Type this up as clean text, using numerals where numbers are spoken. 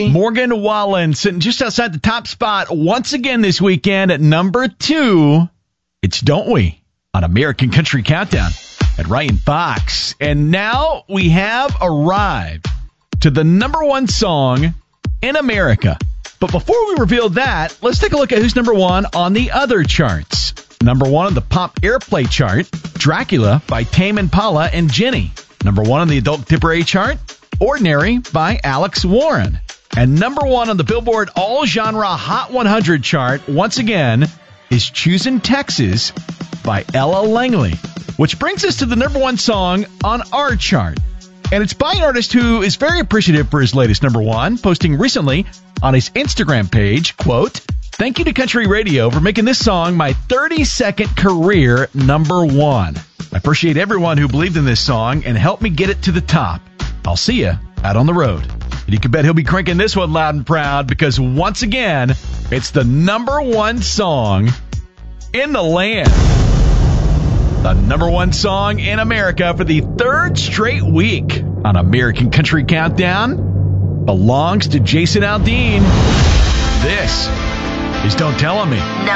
Morgan Wallen sitting just outside the top spot once again this weekend at number 2. It's Don't We on American Country Countdown at Ryan Fox. And now we have arrived to the number 1 song in America. But before we reveal that, let's take a look at who's number 1 on the other charts. Number 1 on the pop airplay chart, Dracula by Tame Impala and Jenny. Number 1 on the adult contemporary chart, Ordinary by Alex Warren. And number 1 on the Billboard All Genre Hot 100 chart, once again, is Choosin' Texas by Ella Langley. Which brings us to the number 1 song on our chart. And it's by an artist who is very appreciative for his latest number 1, posting recently on his Instagram page, quote, "Thank you to Country Radio for making this song my 32nd career number 1. I appreciate everyone who believed in this song and helped me get it to the top. I'll see you out on the road." And you can bet he'll be cranking this one loud and proud because once again, it's the number 1 song in the land. The number 1 song in America for the 3rd straight week on American Country Countdown belongs to Jason Aldean. This is Don't Tell On Me.